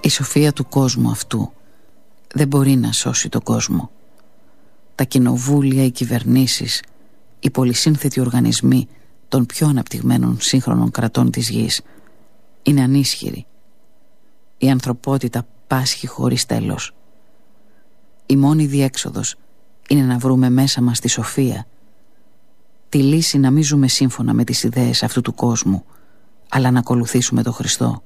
σοφία του κόσμου αυτού δεν μπορεί να σώσει τον κόσμο. Τα κοινοβούλια, οι κυβερνήσεις, οι πολυσύνθετοι οργανισμοί των πιο αναπτυγμένων σύγχρονων κρατών της γης είναι ανίσχυροι. Η ανθρωπότητα πάσχει χωρίς τέλος. Η μόνη διέξοδος είναι να βρούμε μέσα μας τη σοφία, τη λύση να μην ζούμε σύμφωνα με τις ιδέες αυτού του κόσμου, αλλά να ακολουθήσουμε τον Χριστό.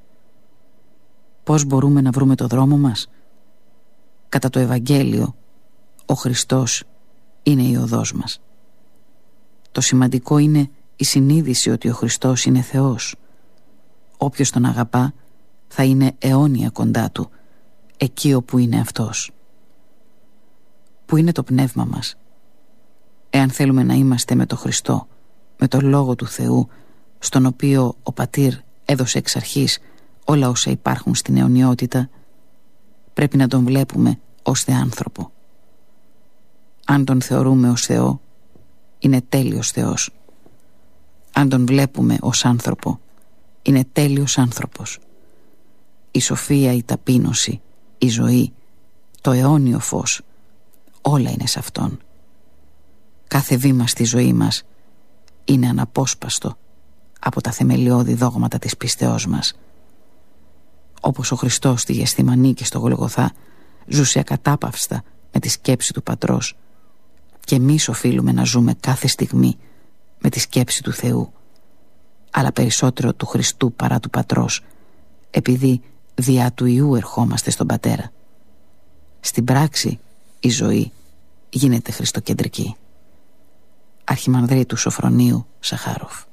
Πώς μπορούμε να βρούμε το δρόμο μας? Κατά το Ευαγγέλιο, ο Χριστός είναι η οδός μας. Το σημαντικό είναι η συνείδηση ότι ο Χριστός είναι Θεός. Όποιος τον αγαπά θα είναι αιώνια κοντά του, εκεί όπου είναι Αυτός. Πού είναι το πνεύμα μας? Εάν θέλουμε να είμαστε με τον Χριστό, με τον Λόγο του Θεού, στον οποίο ο Πατήρ έδωσε εξ αρχής όλα όσα υπάρχουν στην αιωνιότητα, πρέπει να τον βλέπουμε ως Θεάνθρωπο. Αν τον θεωρούμε ως Θεό, είναι τέλειος Θεός. Αν τον βλέπουμε ως άνθρωπο, είναι τέλειος άνθρωπος. Η σοφία, η ταπείνωση, η ζωή, το αιώνιο φως, όλα είναι σε Αυτόν. Κάθε βήμα στη ζωή μας είναι αναπόσπαστο από τα θεμελιώδη δόγματα της πίστεώς μας. Όπως ο Χριστός στη Γεσθημανή και στο Γολγοθά ζούσε ακατάπαυστα με τη σκέψη του Πατρός, και εμείς οφείλουμε να ζούμε κάθε στιγμή με τη σκέψη του Θεού, αλλά περισσότερο του Χριστού παρά του Πατρός, επειδή διά του Υιού ερχόμαστε στον Πατέρα. Στην πράξη η ζωή γίνεται χριστοκεντρική. Αρχιμανδρίτου Σοφρονίου Σαχάροφ.